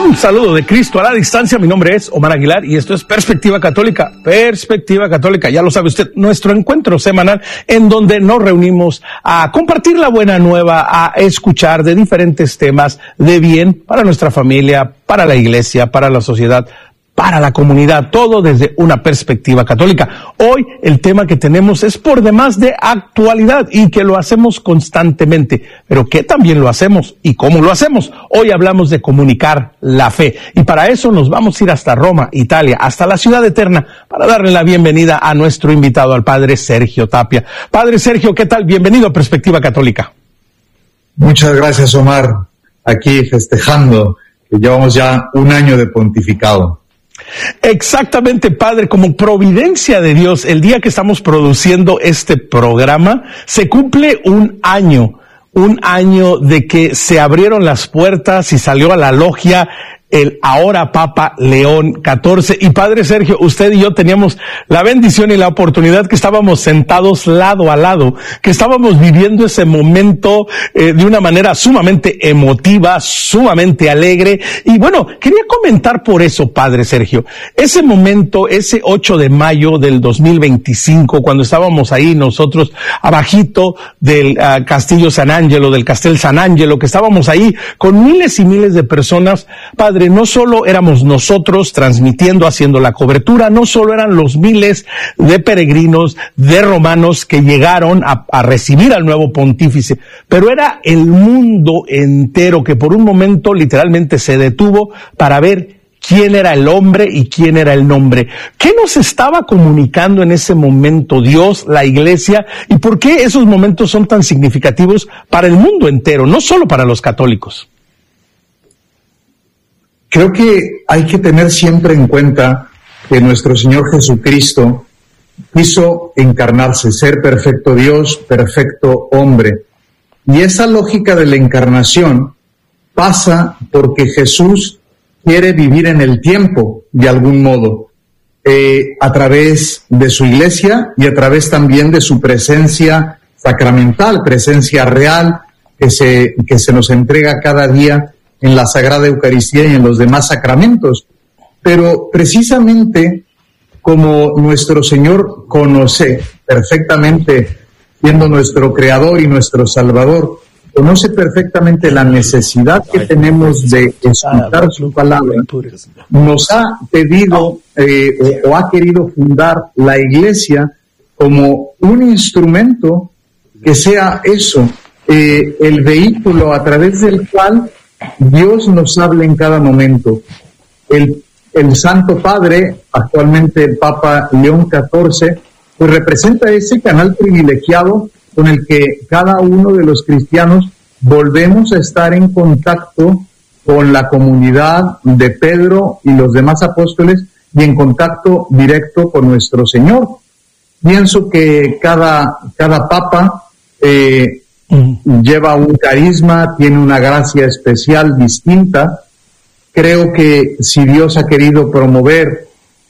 Un saludo de Cristo a la distancia. Mi nombre es Omar Aguilar y esto es Perspectiva Católica. Perspectiva Católica, ya lo sabe usted, nuestro encuentro semanal en donde nos reunimos a compartir la buena nueva, a escuchar de diferentes temas de bien para nuestra familia, para la iglesia, para la sociedad, para la comunidad, todo desde una perspectiva católica. Hoy el tema que tenemos es por demás de actualidad y que lo hacemos constantemente, pero que también lo hacemos y cómo lo hacemos. Hoy hablamos de comunicar la fe y para eso nos vamos a ir hasta Roma, Italia, hasta la ciudad eterna para darle la bienvenida a nuestro invitado, al Padre Sergio Tapia. Padre Sergio, ¿qué tal? Bienvenido a Perspectiva Católica. Muchas gracias, Omar. Aquí festejando que llevamos ya un año de pontificado. Exactamente, Padre, como providencia de Dios, el día que estamos produciendo este programa, se cumple un año de que se abrieron las puertas y salió a la logia el ahora Papa León XIV. Y Padre Sergio, usted y yo teníamos la bendición y la oportunidad que estábamos sentados lado a lado, que estábamos viviendo ese momento de una manera sumamente emotiva, sumamente alegre. Y bueno, quería comentar por eso, Padre Sergio, ese momento, ese 8 de mayo del 2025, cuando estábamos ahí nosotros abajito del Castillo San Angelo, del Castel San Angelo, que estábamos ahí con miles y miles de personas, Padre, no solo éramos nosotros transmitiendo, haciendo la cobertura, no solo eran los miles de peregrinos, de romanos que llegaron a recibir al nuevo pontífice, pero era el mundo entero que por un momento literalmente se detuvo para ver quién era el hombre y quién era el nombre. ¿Qué nos estaba comunicando en ese momento Dios, la Iglesia, y por qué esos momentos son tan significativos para el mundo entero, no solo para los católicos? Creo que hay que tener siempre en cuenta que nuestro Señor Jesucristo quiso encarnarse, ser perfecto Dios, perfecto hombre. Y esa lógica de la encarnación pasa porque Jesús quiere vivir en el tiempo, de algún modo, a través de su iglesia y a través también de su presencia sacramental, presencia real, que se nos entrega cada día en la Sagrada Eucaristía y en los demás sacramentos. Pero precisamente como nuestro Señor conoce perfectamente, siendo nuestro Creador y nuestro Salvador, conoce perfectamente la necesidad que tenemos de escuchar su palabra, nos ha pedido o ha querido fundar la Iglesia como un instrumento que sea eso, el vehículo a través del cual Dios nos habla en cada momento. El Santo Padre, actualmente el Papa León XIV, pues representa ese canal privilegiado con el que cada uno de los cristianos volvemos a estar en contacto con la comunidad de Pedro y los demás apóstoles y en contacto directo con nuestro Señor. Pienso que cada Papa lleva un carisma, tiene una gracia especial distinta. Creo que si Dios ha querido promover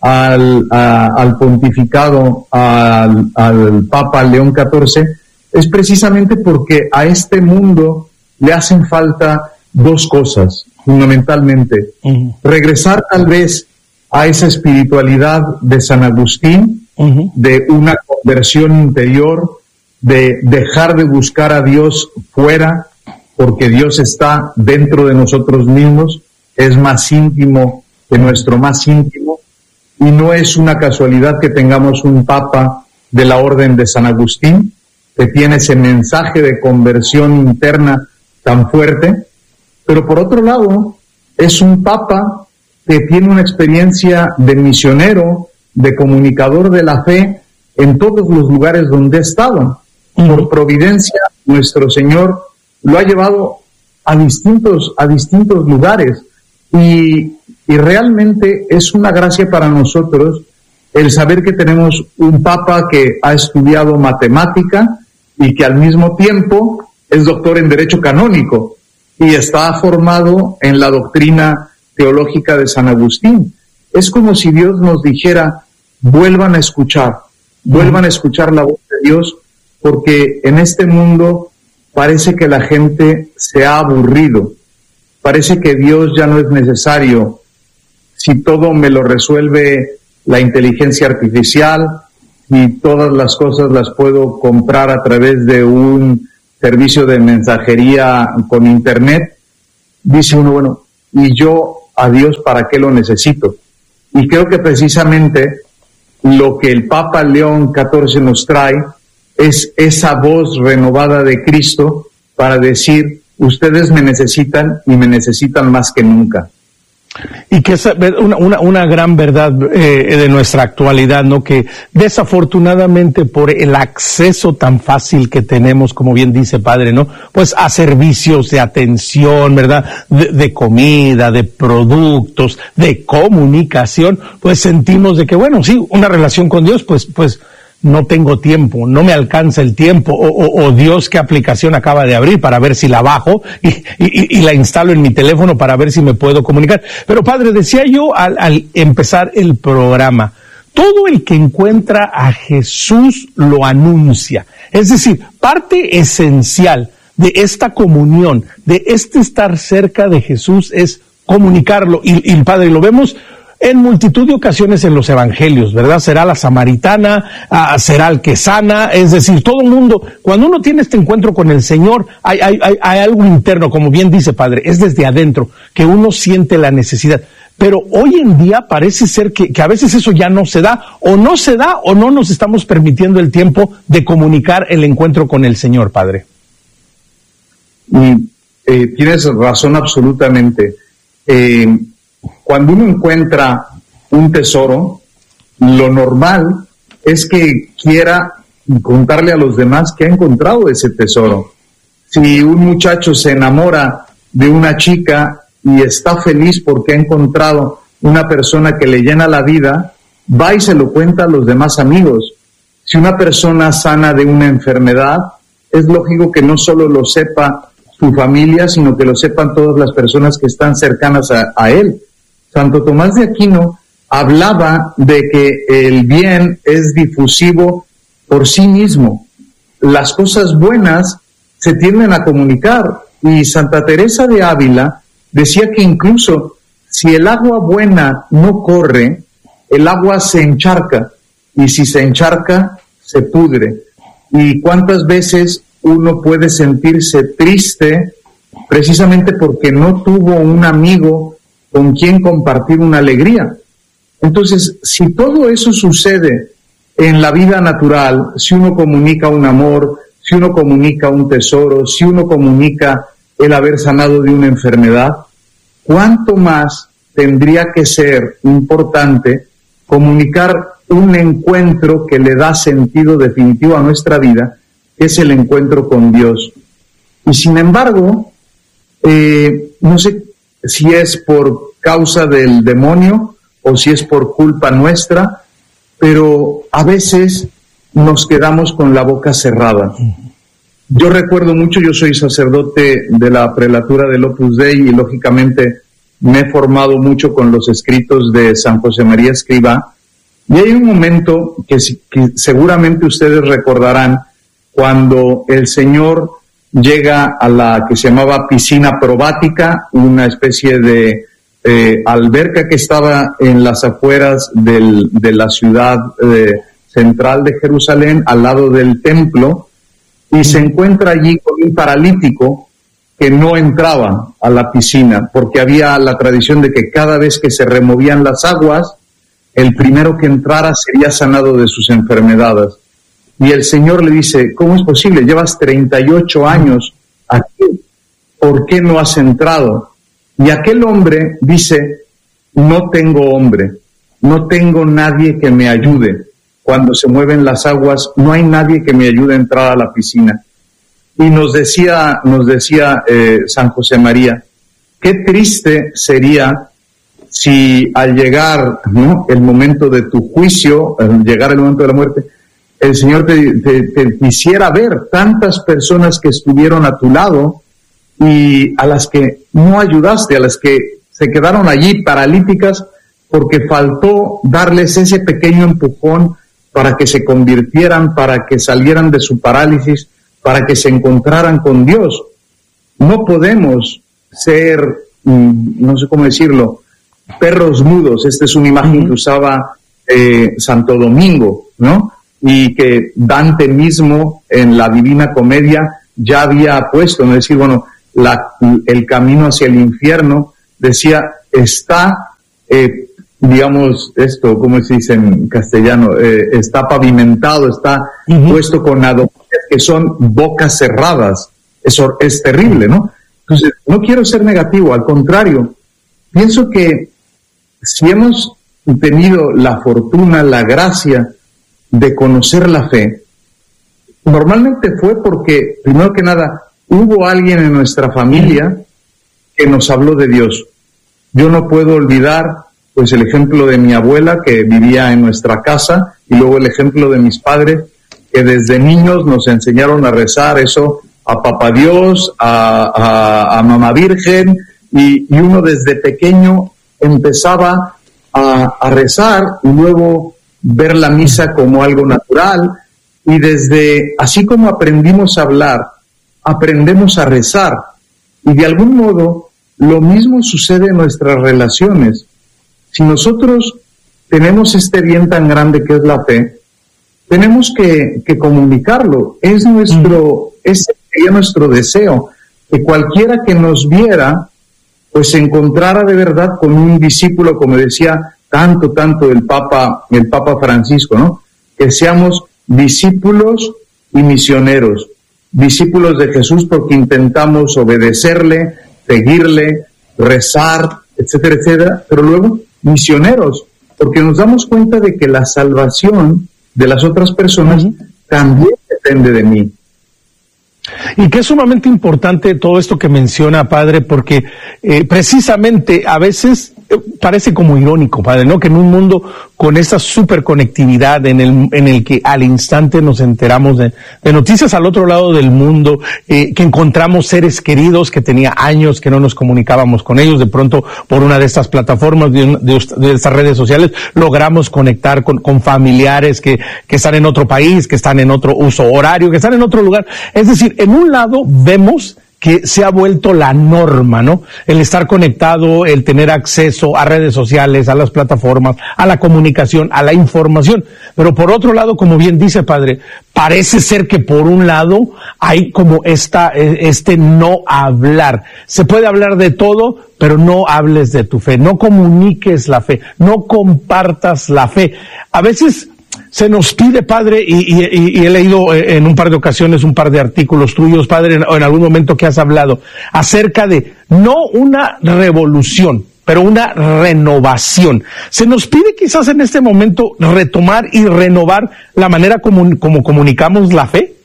al pontificado, al Papa León XIV, es precisamente porque a este mundo le hacen falta dos cosas, fundamentalmente. Regresar tal vez a esa espiritualidad de San Agustín, de una conversión interior, de dejar de buscar a Dios fuera, porque Dios está dentro de nosotros mismos, es más íntimo que nuestro más íntimo, y no es una casualidad que tengamos un Papa de la Orden de San Agustín, que tiene ese mensaje de conversión interna tan fuerte, pero por otro lado, es un Papa que tiene una experiencia de misionero, de comunicador de la fe en todos los lugares donde ha estado. Por providencia, nuestro Señor lo ha llevado a distintos lugares y realmente es una gracia para nosotros el saber que tenemos un Papa que ha estudiado matemática y que al mismo tiempo es doctor en Derecho Canónico y está formado en la doctrina teológica de San Agustín. Es como si Dios nos dijera, vuelvan a escuchar la voz de Dios, porque en este mundo parece que la gente se ha aburrido parece que Dios ya no es necesario. Si todo me lo resuelve la inteligencia artificial y todas las cosas las puedo comprar a través de un servicio de mensajería con internet, dice uno, bueno, ¿y yo a Dios para qué lo necesito? Y creo que precisamente lo que el Papa León XIV nos trae es esa voz renovada de Cristo para decir, ustedes me necesitan y me necesitan más que nunca. Y que es una gran verdad de nuestra actualidad, ¿no? Que desafortunadamente por el acceso tan fácil que tenemos, como bien dice Padre, ¿no? Pues a servicios de atención, ¿verdad? De comida, de productos, de comunicación, pues sentimos de que, bueno, sí, una relación con Dios, pues no tengo tiempo, no me alcanza el tiempo, o Dios, qué aplicación acaba de abrir para ver si la bajo y la instalo en mi teléfono para ver si me puedo comunicar. Pero Padre, decía yo al empezar el programa, todo el que encuentra a Jesús lo anuncia. Es decir, parte esencial de esta comunión, de estar cerca de Jesús es comunicarlo. Y Padre, lo vemos en multitud de ocasiones en los evangelios, ¿verdad? Será la samaritana, será el que sana, es decir, todo el mundo, cuando uno tiene este encuentro con el Señor, hay algo interno, como bien dice Padre, es desde adentro, que uno siente la necesidad. Pero hoy en día parece ser que a veces eso ya no se da, o no nos estamos permitiendo el tiempo de comunicar el encuentro con el Señor, Padre. Y tienes razón absolutamente. Cuando uno encuentra un tesoro, lo normal es que quiera contarle a los demás que ha encontrado ese tesoro. Si un muchacho se enamora de una chica y está feliz porque ha encontrado una persona que le llena la vida, va y se lo cuenta a los demás amigos. Si una persona sana de una enfermedad, es lógico que no solo lo sepa su familia, sino que lo sepan todas las personas que están cercanas a él. Santo Tomás de Aquino hablaba de que el bien es difusivo por sí mismo. Las cosas buenas se tienden a comunicar. Y Santa Teresa de Ávila decía que incluso si el agua buena no corre, el agua se encharca. Y si se encharca, se pudre. ¿Y cuántas veces uno puede sentirse triste precisamente porque no tuvo un amigo con quien compartir una alegría? Entonces, si todo eso sucede en la vida natural, si uno comunica un amor, si uno comunica un tesoro, si uno comunica el haber sanado de una enfermedad, ¿cuánto más tendría que ser importante comunicar un encuentro que le da sentido definitivo a nuestra vida, que es el encuentro con Dios? Y sin embargo, no sé si es por causa del demonio o si es por culpa nuestra, pero a veces nos quedamos con la boca cerrada. Yo recuerdo mucho, yo soy sacerdote de la prelatura del Opus Dei y lógicamente me he formado mucho con los escritos de San José María Escrivá, y hay un momento que seguramente ustedes recordarán cuando el Señor llega a la que se llamaba piscina probática, una especie de alberca que estaba en las afueras de la ciudad central de Jerusalén, al lado del templo, y se encuentra allí con un paralítico que no entraba a la piscina, porque había la tradición de que cada vez que se removían las aguas, el primero que entrara sería sanado de sus enfermedades. Y el Señor le dice, ¿cómo es posible? Llevas 38 años aquí, ¿por qué no has entrado? Y aquel hombre dice, no tengo hombre, no tengo nadie que me ayude. Cuando se mueven las aguas, no hay nadie que me ayude a entrar a la piscina. Y nos decía San José María, qué triste sería si al llegar, ¿no?, el momento de tu juicio, al llegar el momento de la muerte, el Señor te quisiera ver tantas personas que estuvieron a tu lado y a las que no ayudaste, a las que se quedaron allí paralíticas porque faltó darles ese pequeño empujón para que se convirtieran, para que salieran de su parálisis, para que se encontraran con Dios. No podemos ser no sé cómo decirlo, perros mudos. Esta es una imagen que usaba Santo Domingo, ¿no? Y que Dante mismo en la Divina Comedia ya había puesto, ¿no? Es decir, bueno, el camino hacia el infierno, decía, está, digamos, esto, ¿cómo se dice en castellano? Está pavimentado, está puesto con adoquines que son bocas cerradas. Eso es terrible, ¿no? Entonces, no quiero ser negativo, al contrario, pienso que si hemos tenido la fortuna, la gracia de conocer la fe, normalmente fue porque, primero que nada, hubo alguien en nuestra familia que nos habló de Dios. Yo no puedo olvidar, pues, el ejemplo de mi abuela, que vivía en nuestra casa, y luego el ejemplo de mis padres, que desde niños nos enseñaron a rezar eso, a Papá Dios, a Mamá Virgen, y uno desde pequeño empezaba a rezar y luego ver la misa como algo natural, y desde, así como aprendimos a hablar, aprendemos a rezar, y de algún modo lo mismo sucede en nuestras relaciones. Si nosotros tenemos este bien tan grande que es la fe, tenemos que comunicarlo. Ese sería nuestro deseo, que cualquiera que nos viera, pues se encontrara de verdad con un discípulo, como decía tanto el Papa Francisco, ¿no? Que seamos discípulos y misioneros, discípulos de Jesús porque intentamos obedecerle, seguirle, rezar, etcétera, etcétera, pero luego misioneros, porque nos damos cuenta de que la salvación de las otras personas también depende de mí. Y que es sumamente importante todo esto que menciona, padre, porque precisamente a veces parece como irónico, padre, ¿no? Que en un mundo con esa superconectividad en el que al instante nos enteramos de noticias al otro lado del mundo, que encontramos seres queridos que tenía años que no nos comunicábamos con ellos, de pronto por una de estas plataformas, de estas redes sociales, logramos conectar con familiares que están en otro país, que están en otro uso horario, que están en otro lugar. Es decir, en un lado vemos que se ha vuelto la norma, ¿no? El estar conectado, el tener acceso a redes sociales, a las plataformas, a la comunicación, a la información. Pero por otro lado, como bien dice, padre, parece ser que por un lado hay como este no hablar. Se puede hablar de todo, pero no hables de tu fe, no comuniques la fe, no compartas la fe. A veces se nos pide, padre, y he leído en un par de ocasiones un par de artículos tuyos, padre, en algún momento que has hablado acerca de no una revolución, pero una renovación. Se nos pide quizás en este momento retomar y renovar la manera como comunicamos la fe.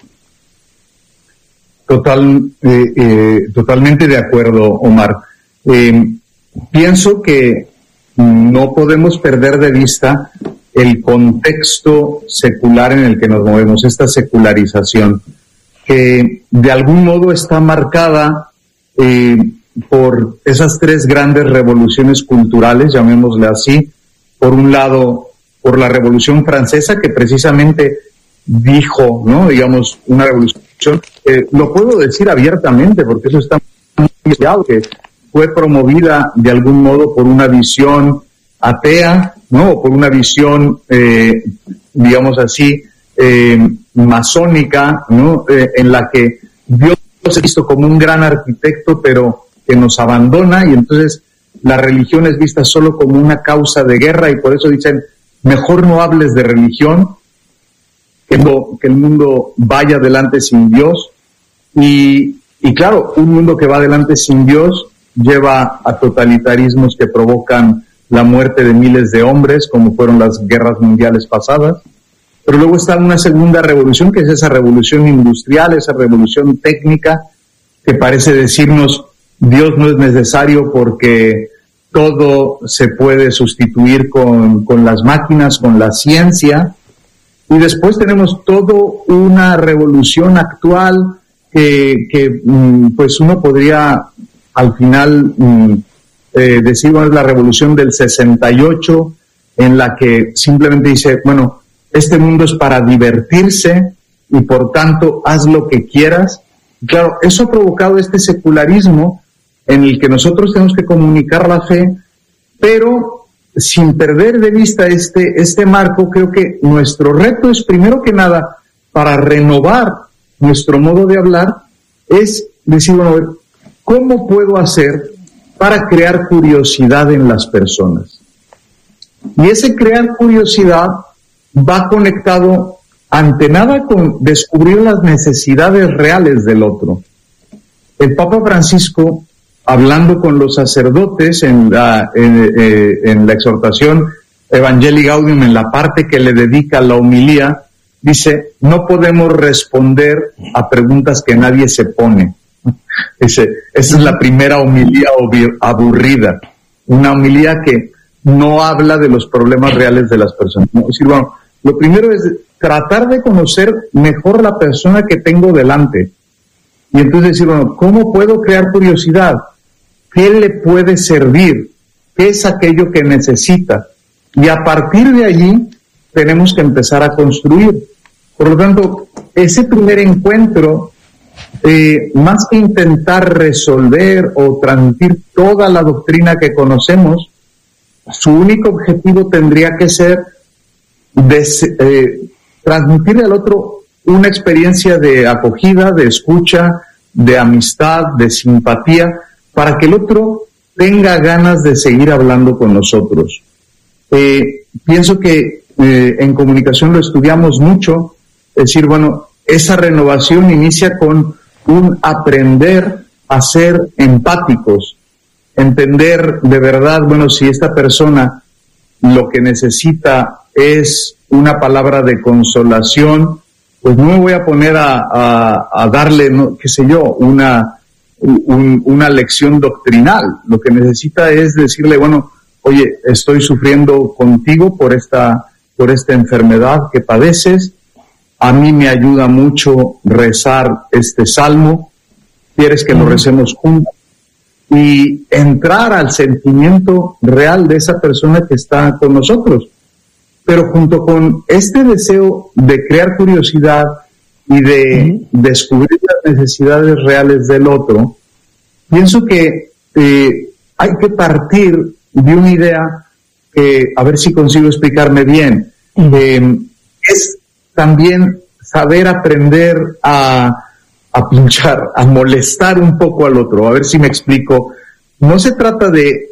Totalmente de acuerdo, Omar. Pienso que no podemos perder de vista el contexto secular en el que nos movemos, esta secularización, que de algún modo está marcada por esas tres grandes revoluciones culturales, llamémosle así. Por un lado, por la Revolución Francesa, que precisamente dijo, ¿no? Digamos, una revolución, lo puedo decir abiertamente porque eso está muy claro, que fue promovida de algún modo por una visión atea, ¿no? O por una visión, digamos así, masónica, ¿no? En la que Dios es visto como un gran arquitecto, pero que nos abandona, y entonces la religión es vista solo como una causa de guerra, y por eso dicen, mejor no hables de religión, que el mundo vaya adelante sin Dios. Y claro, un mundo que va adelante sin Dios lleva a totalitarismos que provocan la muerte de miles de hombres, como fueron las guerras mundiales pasadas. Pero luego está una segunda revolución, que es esa revolución industrial, esa revolución técnica, que parece decirnos, Dios no es necesario porque todo se puede sustituir con las máquinas, con la ciencia. Y después tenemos toda una revolución actual que pues uno podría al final decir, bueno, es la revolución del 68, en la que simplemente dice, bueno, este mundo es para divertirse y por tanto haz lo que quieras. Y claro, eso ha provocado este secularismo en el que nosotros tenemos que comunicar la fe, pero sin perder de vista este marco. Creo que nuestro reto es, primero que nada, para renovar nuestro modo de hablar, es decir, bueno, ¿cómo puedo hacer para crear curiosidad en las personas? Y ese crear curiosidad va conectado ante nada con descubrir las necesidades reales del otro. El Papa Francisco, hablando con los sacerdotes en la exhortación Evangelii Gaudium, en la parte que le dedica a la homilía, dice: no podemos responder a preguntas que nadie se pone. Dice, esa es la primera homilía aburrida, una homilía que no habla de los problemas reales de las personas. Es decir, bueno, lo primero es tratar de conocer mejor la persona que tengo delante. Y entonces decir, bueno, ¿cómo puedo crear curiosidad? ¿Qué le puede servir? ¿Qué es aquello que necesita? Y a partir de allí tenemos que empezar a construir. Por lo tanto, ese primer encuentro, más que intentar resolver o transmitir toda la doctrina que conocemos, su único objetivo tendría que ser transmitirle al otro una experiencia de acogida, de escucha, de amistad, de simpatía, para que el otro tenga ganas de seguir hablando con nosotros. Pienso que en comunicación lo estudiamos mucho, es decir, bueno, esa renovación inicia con un aprender a ser empáticos, entender de verdad, bueno, si esta persona lo que necesita es una palabra de consolación, pues no me voy a poner a darle, no, qué sé yo, una lección doctrinal. Lo que necesita es decirle, bueno, oye, estoy sufriendo contigo por esta enfermedad que padeces. A mí me ayuda mucho rezar este salmo. ¿Quieres que lo recemos juntos? Y entrar al sentimiento real de esa persona que está con nosotros. Pero junto con este deseo de crear curiosidad y de descubrir las necesidades reales del otro, pienso que hay que partir de una idea que, a ver si consigo explicarme bien, es también saber aprender a pinchar, a molestar un poco al otro. A ver si me explico. No se trata de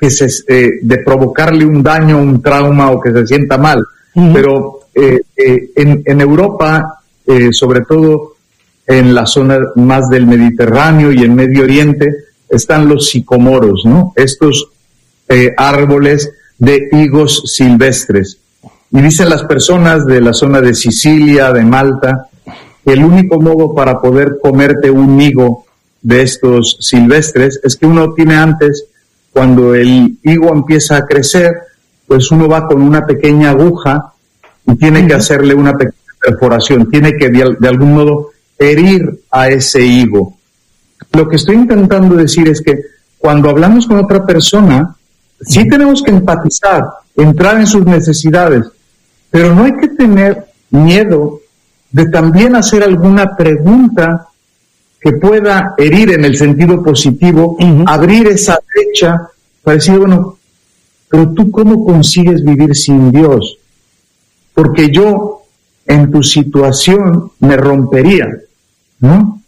provocarle un daño, un trauma o que se sienta mal, pero en Europa, sobre todo en la zona más del Mediterráneo y en Medio Oriente, están los sicomoros, ¿no? Estos árboles de higos silvestres. Y dicen las personas de la zona de Sicilia, de Malta, que el único modo para poder comerte un higo de estos silvestres es que uno tiene antes, cuando el higo empieza a crecer, pues uno va con una pequeña aguja y tiene que hacerle una pequeña perforación, tiene que de algún modo herir a ese higo. Lo que estoy intentando decir es que cuando hablamos con otra persona, sí tenemos que empatizar, entrar en sus necesidades, pero no hay que tener miedo de también hacer alguna pregunta que pueda herir en el sentido positivo, abrir esa brecha para decir, bueno, pero tú ¿cómo consigues vivir sin Dios? Porque yo en tu situación me rompería, ¿no?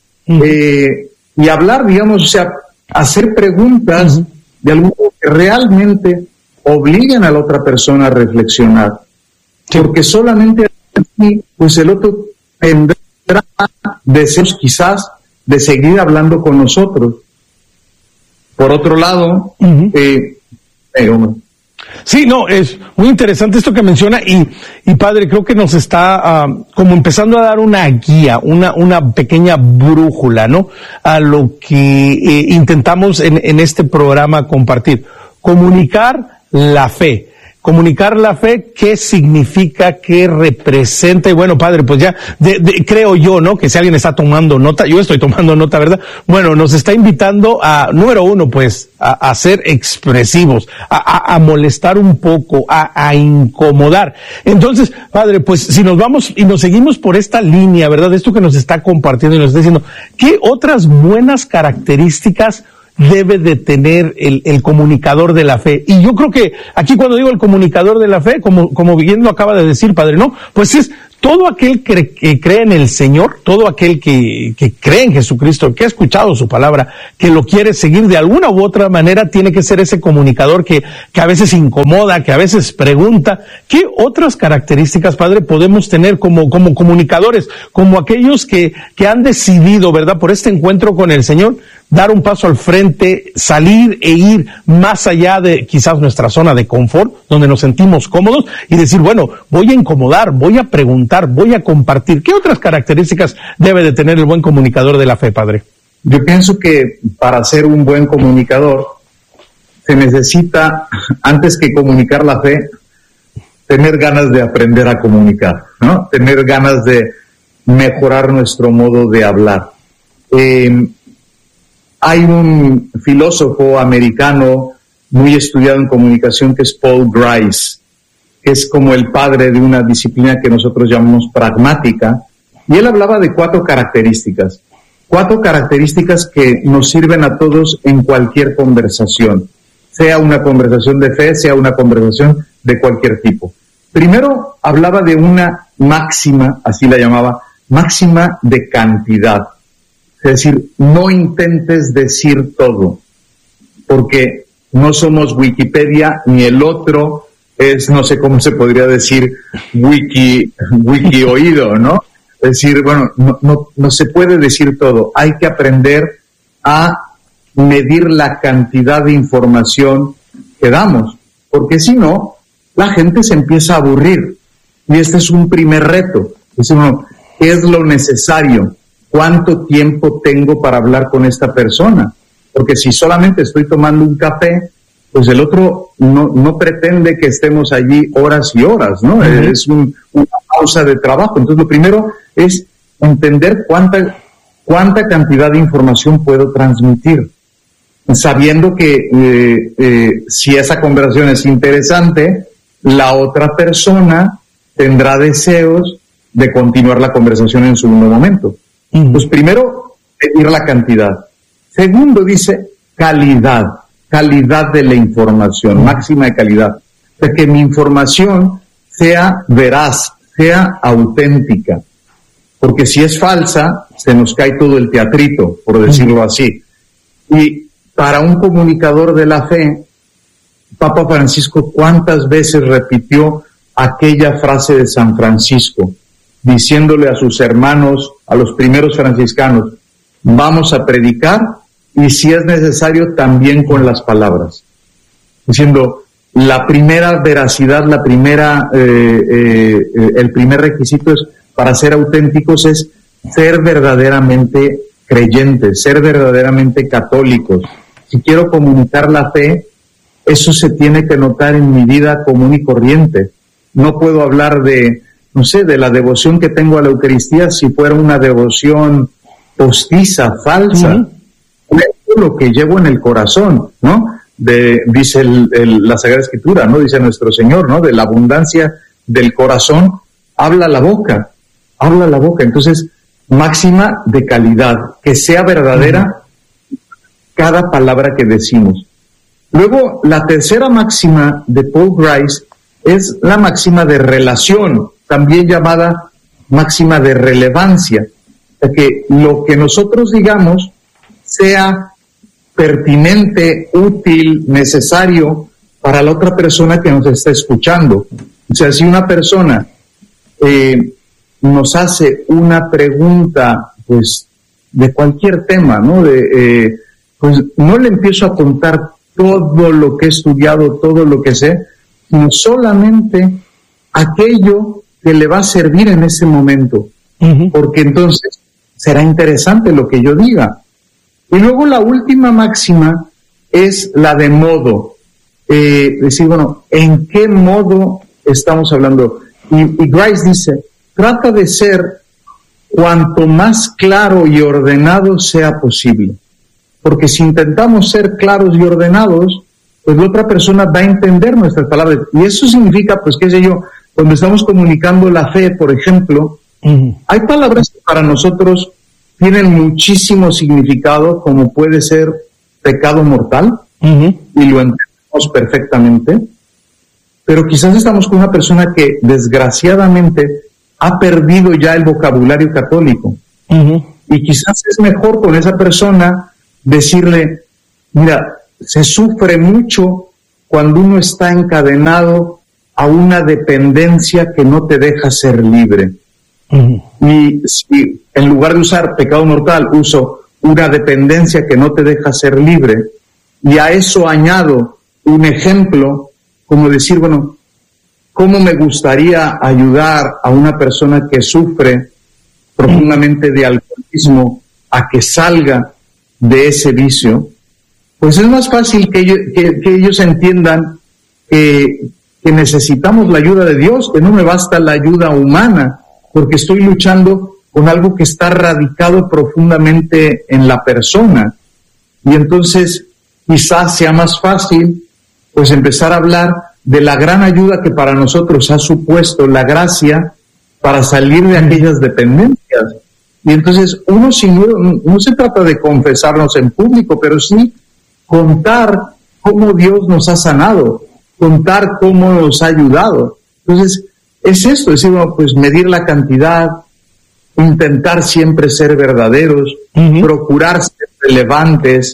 Y hablar, digamos, o sea, hacer preguntas de algo que realmente obliguen a la otra persona a reflexionar. Porque solamente así, pues el otro tendrá deseos quizás de seguir hablando con nosotros. Por otro lado, sí, no, es muy interesante esto que menciona y padre, creo que nos está como empezando a dar una guía, una pequeña brújula, ¿no? A lo que intentamos en este programa compartir. Comunicar la fe. Comunicar la fe, qué significa, qué representa. Y bueno, padre, pues ya creo yo, ¿no? Que si alguien está tomando nota, yo estoy tomando nota, ¿verdad? Bueno, nos está invitando a, número uno, pues, a ser expresivos, a molestar un poco, a incomodar. Entonces, padre, pues, si nos vamos y nos seguimos por esta línea, ¿verdad? Esto que nos está compartiendo y nos está diciendo, ¿qué otras buenas características debe de tener el comunicador de la fe? Y yo creo que aquí cuando digo el comunicador de la fe, como bien lo acaba de decir, padre, ¿no? Pues es todo aquel que cree en el Señor, todo aquel que cree en Jesucristo, que ha escuchado su palabra, que lo quiere seguir de alguna u otra manera, tiene que ser ese comunicador que a veces incomoda, que a veces pregunta. ¿Qué otras características, padre, podemos tener como comunicadores, como aquellos que han decidido, ¿verdad?, por este encuentro con el Señor, dar un paso al frente, salir e ir más allá de quizás nuestra zona de confort, donde nos sentimos cómodos, y decir, bueno, voy a incomodar, voy a preguntar, voy a compartir? ¿Qué otras características debe de tener el buen comunicador de la fe, padre? Yo pienso que para ser un buen comunicador se necesita, antes que comunicar la fe, tener ganas de aprender a comunicar, ¿no? Tener ganas de mejorar nuestro modo de hablar. Hay un filósofo americano muy estudiado en comunicación que es Paul Grice, que es como el padre de una disciplina que nosotros llamamos pragmática, y él hablaba de 4 características que nos sirven a todos en cualquier conversación, sea una conversación de fe, sea una conversación de cualquier tipo. Primero hablaba de una máxima, así la llamaba, máxima de cantidad. Es decir, no intentes decir todo, porque no somos Wikipedia, ni el otro es, no sé cómo se podría decir, wiki oído, ¿no? Es decir, bueno, no se puede decir todo. Hay que aprender a medir la cantidad de información que damos, porque si no, la gente se empieza a aburrir. Y este es un primer reto. Es uno, ¿qué es lo necesario? ¿Cuánto tiempo tengo para hablar con esta persona? Porque si solamente estoy tomando un café, pues el otro no pretende que estemos allí horas y horas, ¿no? Uh-huh. Es una pausa de trabajo. Entonces, lo primero es entender cuánta cantidad de información puedo transmitir, sabiendo que si esa conversación es interesante, la otra persona tendrá deseos de continuar la conversación en su momento. Pues primero, medir la cantidad. Segundo, dice calidad de la información, máxima de calidad. De que mi información sea veraz, sea auténtica. Porque si es falsa, se nos cae todo el teatrito, por decirlo así. Y para un comunicador de la fe, Papa Francisco, ¿cuántas veces repitió aquella frase de San Francisco, diciéndole a sus hermanos, a los primeros franciscanos, vamos a predicar y si es necesario también con las palabras? Diciendo, la primera veracidad, el primer requisito es, para ser auténticos, es ser verdaderamente creyentes, ser verdaderamente católicos. Si quiero comunicar la fe, eso se tiene que notar en mi vida común y corriente. No puedo hablar de la devoción que tengo a la Eucaristía si fuera una devoción postiza, falsa. Uh-huh. Lo que llevo en el corazón, ¿no? Dice la Sagrada Escritura, ¿no? Dice nuestro Señor, ¿no? De la abundancia del corazón habla la boca. Entonces, máxima de calidad, que sea verdadera cada palabra que decimos. Luego, la tercera máxima de Paul Grice es la máxima de relación, también llamada máxima de relevancia, que lo que nosotros digamos sea pertinente, útil, necesario para la otra persona que nos está escuchando. O sea, si una persona nos hace una pregunta, pues, de cualquier tema, ¿no? Pues no le empiezo a contar todo lo que he estudiado, todo lo que sé, sino solamente aquello que le va a servir en ese momento. Uh-huh. Porque entonces será interesante lo que yo diga. Y luego la última máxima es la de modo. Decir, bueno, ¿en qué modo estamos hablando? Y Grice dice, trata de ser cuanto más claro y ordenado sea posible. Porque si intentamos ser claros y ordenados, pues la otra persona va a entender nuestras palabras. Y eso significa, pues qué sé yo, cuando estamos comunicando la fe, por ejemplo, hay palabras que para nosotros tienen muchísimo significado, como puede ser pecado mortal y lo entendemos perfectamente, pero quizás estamos con una persona que desgraciadamente ha perdido ya el vocabulario católico. Y quizás es mejor con esa persona decirle, mira, se sufre mucho cuando uno está encadenado a una dependencia que no te deja ser libre. Y si en lugar de usar pecado mortal, uso una dependencia que no te deja ser libre, y a eso añado un ejemplo, como decir, bueno, ¿cómo me gustaría ayudar a una persona que sufre profundamente de alcoholismo a que salga de ese vicio? Pues es más fácil que ellos entiendan que necesitamos la ayuda de Dios, que no me basta la ayuda humana, porque estoy luchando con algo que está radicado profundamente en la persona. Y entonces quizás sea más fácil pues empezar a hablar de la gran ayuda que para nosotros ha supuesto la gracia para salir de aquellas dependencias. Y entonces no se trata de confesarnos en público, pero sí contar cómo Dios nos ha sanado, contar cómo nos ha ayudado. Entonces, es esto, es decir, bueno, pues medir la cantidad, intentar siempre ser verdaderos, procurar ser relevantes,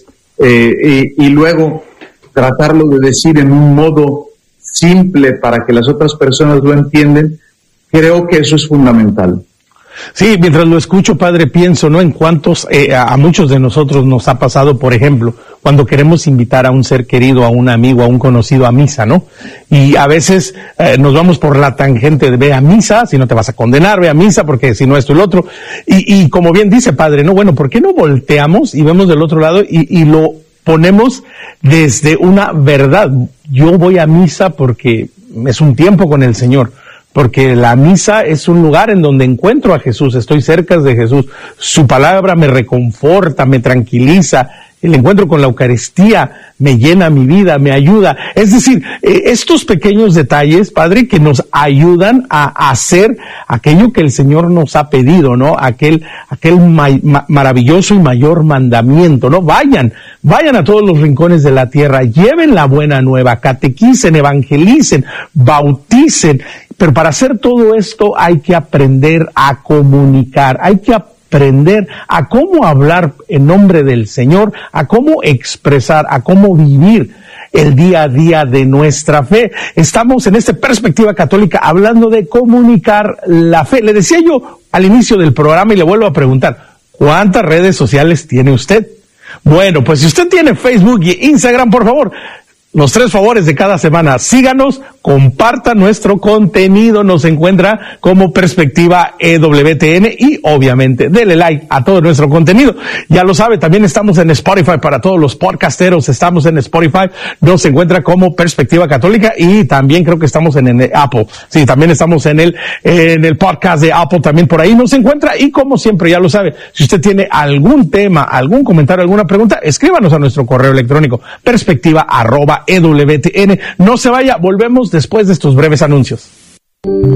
y luego tratarlo de decir en un modo simple para que las otras personas lo entiendan. Creo que eso es fundamental. Sí, mientras lo escucho, padre, pienso, ¿no? En cuántos, a muchos de nosotros nos ha pasado, por ejemplo, cuando queremos invitar a un ser querido, a un amigo, a un conocido a misa, ¿no? Y a veces nos vamos por la tangente de ve a misa, si no te vas a condenar, ve a misa, porque si no esto y lo otro. Y como bien dice, padre, ¿no? Bueno, ¿por qué no volteamos y vemos del otro lado y lo ponemos desde una verdad? Yo voy a misa porque es un tiempo con el Señor. Porque la misa es un lugar en donde encuentro a Jesús, estoy cerca de Jesús, su palabra me reconforta, me tranquiliza, el encuentro con la Eucaristía me llena mi vida, me ayuda. Es decir, estos pequeños detalles, padre, que nos ayudan a hacer aquello que el Señor nos ha pedido, ¿no? Aquel maravilloso y mayor mandamiento, ¿no? Vayan a todos los rincones de la tierra, lleven la buena nueva, catequicen, evangelicen, bauticen. Pero para hacer todo esto hay que aprender a comunicar, hay que aprender a cómo hablar en nombre del Señor, a cómo expresar, a cómo vivir el día a día de nuestra fe. Estamos en esta perspectiva católica hablando de comunicar la fe. Le decía yo al inicio del programa y le vuelvo a preguntar, ¿cuántas redes sociales tiene usted? Bueno, pues si usted tiene Facebook y Instagram, por favor, los 3 favores de cada semana, síganos, comparta nuestro contenido, nos encuentra como Perspectiva EWTN y obviamente dele like a todo nuestro contenido. Ya lo sabe, también estamos en Spotify para todos los podcasteros, estamos en Spotify, nos encuentra como Perspectiva Católica y también creo que estamos en el Apple. Sí, también estamos en el podcast de Apple, también por ahí nos encuentra y como siempre, ya lo sabe, si usted tiene algún tema, algún comentario, alguna pregunta, escríbanos a nuestro correo electrónico perspectiva@EWTN. No se vaya, volvemos después de estos breves anuncios.